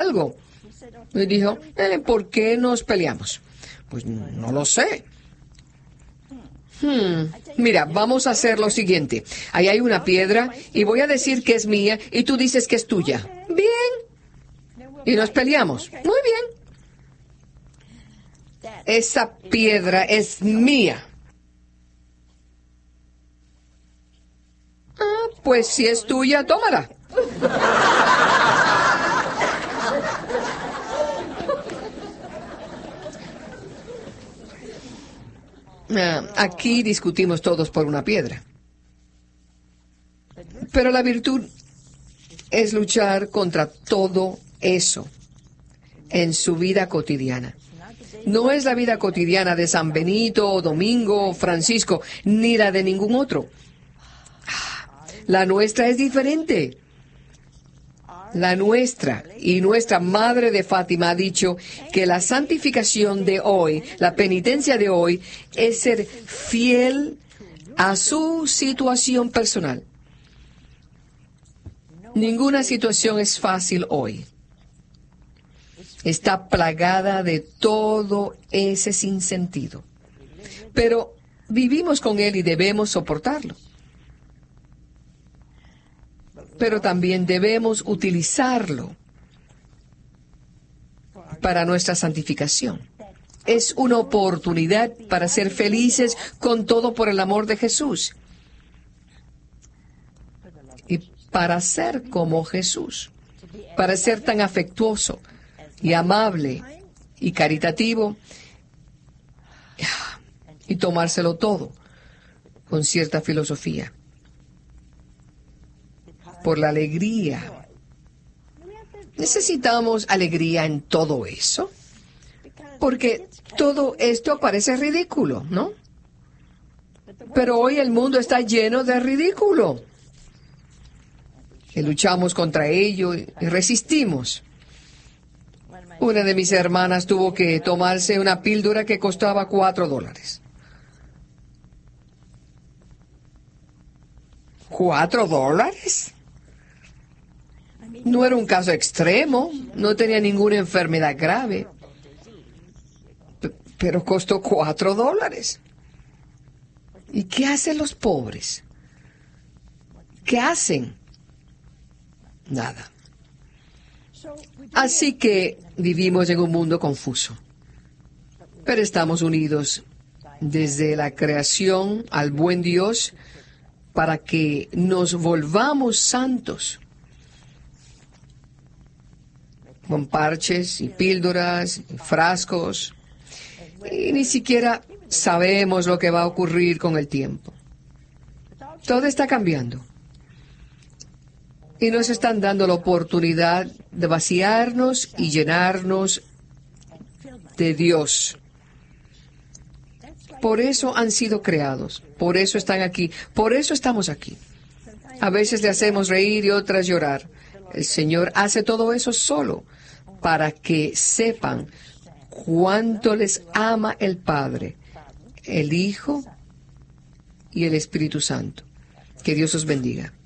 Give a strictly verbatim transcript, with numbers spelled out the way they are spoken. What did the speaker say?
algo. Y dijo, eh, ¿por qué nos peleamos? Pues no lo sé. Hmm. Mira, vamos a hacer lo siguiente. Ahí hay una piedra y voy a decir que es mía y tú dices que es tuya. Bien. Y nos peleamos. Muy bien. Esa piedra es mía. Ah, pues si es tuya, tómala. Ah, aquí discutimos todos por una piedra. Pero la virtud es luchar contra todo eso en su vida cotidiana. No es la vida cotidiana de San Benito, Domingo, Francisco, ni la de ningún otro. La nuestra es diferente. La nuestra y nuestra Madre de Fátima ha dicho que la santificación de hoy, la penitencia de hoy, es ser fiel a su situación personal. Ninguna situación es fácil hoy. Está plagada de todo ese sinsentido. Pero vivimos con él y debemos soportarlo. Pero también debemos utilizarlo para nuestra santificación. Es una oportunidad para ser felices con todo por el amor de Jesús. Y para ser como Jesús, para ser tan afectuoso y amable y caritativo y tomárselo todo con cierta filosofía. Por la alegría. ¿Necesitamos alegría en todo eso? Porque todo esto parece ridículo, ¿no? Pero hoy el mundo está lleno de ridículo. Y luchamos contra ello y resistimos. Una de mis hermanas tuvo que tomarse una píldora que costaba cuatro dólares. ¿Cuatro dólares? No era un caso extremo, no tenía ninguna enfermedad grave, P- pero costó cuatro dólares. ¿Y qué hacen los pobres? ¿Qué hacen? Nada. Así que vivimos en un mundo confuso, pero estamos unidos desde la creación al buen Dios para que nos volvamos santos. Con parches y píldoras, y frascos, y ni siquiera sabemos lo que va a ocurrir con el tiempo. Todo está cambiando. Y nos están dando la oportunidad de vaciarnos y llenarnos de Dios. Por eso han sido creados, por eso están aquí, por eso estamos aquí. A veces le hacemos reír y otras llorar. El Señor hace todo eso solo, para que sepan cuánto les ama el Padre, el Hijo y el Espíritu Santo. Que Dios os bendiga.